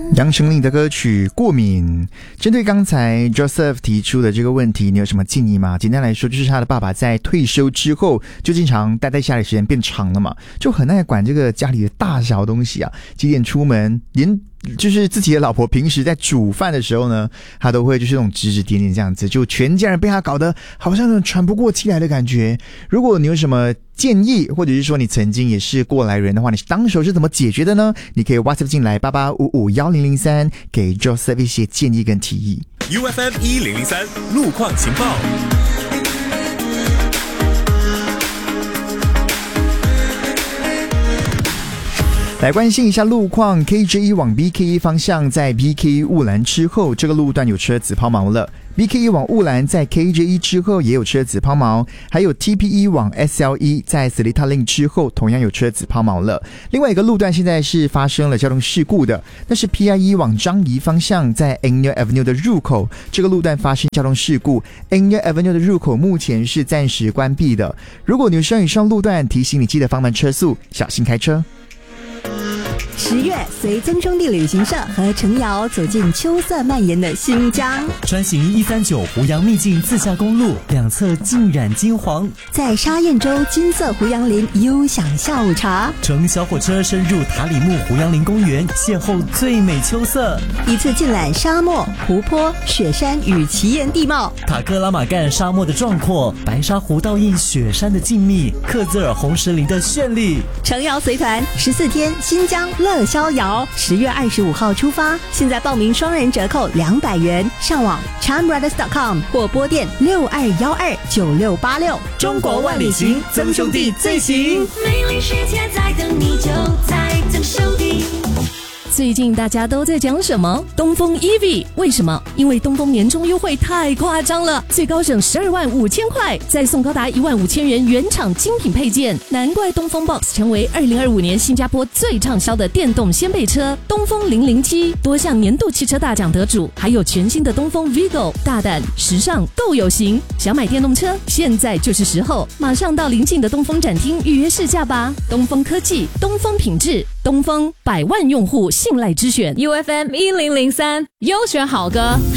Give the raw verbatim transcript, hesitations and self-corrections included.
杨丞琳的歌曲《过敏》。针对刚才 Joseph 提出的这个问题，你有什么建议吗？简单来说，就是他的爸爸在退休之后就经常待在家里，时间变长了嘛，就很爱管这个家里的大小东西啊，几点出门，连就是自己的老婆平时在煮饭的时候呢，他都会就是那种指指点点这样子，就全家人被他搞得好像那种喘不过气来的感觉。如果你有什么建议，或者是说你曾经也是过来人的话，你当时是怎么解决的呢？你可以 WhatsApp 进来八八五五一零零三，给 Joseph 一些建议跟提议。 U F M 一零零三路况情报。 来关心一下路况 ，K J 一 往 B K 一 方向，在 B K 一 雾兰之后，这个路段有车子抛锚了。B K 一 往雾兰在 K J 一 之后也有车子抛锚，还有 T P 一 往 S L 一在 Seletar Link 之后同样有车子抛锚了。另外一个路段现在是发生了交通事故的，那是 P I 一 往樟宜方向在 Angel Avenue 的入口，这个路段发生交通事故 ，Angel Avenue 的入口目前是暂时关闭的。如果你有上以上路段，提醒你记得放慢车速，小心开车。 十月，随曾兄弟旅行社和程瑶走进秋色蔓延的新疆， 专行一三九湖阳秘境自驾公路，两侧浸染金黄， 在沙堰洲金色胡杨林悠享下午茶， 乘小火车深入塔里木胡杨林公园，邂逅最美秋色， 一次尽览沙漠、湖泊、雪山与奇岩地貌， 塔克拉玛干沙漠的壮阔，白沙湖倒映雪山的静谧，克孜尔红石林的绚丽。 程瑶随团十四天新疆乐逍遥，十月二十五号出发，现在报名双人折扣两百元，上网 charmbrothers dot com 或拨电六二一二九六八六。 中国万里行，曾兄弟最行。 美丽世界在等你，就在曾兄弟。 最近大家都在讲什么？东风 E V， 为什么？因为东风年终优惠太夸张了，最高省十二万五千块，再送高达一万五千元原厂精品配件，难怪东风 Box 成为二零二五年新加坡最畅销的电动掀背车。东风零零七多项年度汽车大奖得主，还有全新的东风 Vigo， 大胆、时尚、够有型。想买电动车，现在就是时候，马上到邻近的东风展厅预约试驾吧。东风科技，东风品质，东风百万用户信赖之选。 U F M 一零零三优选好歌。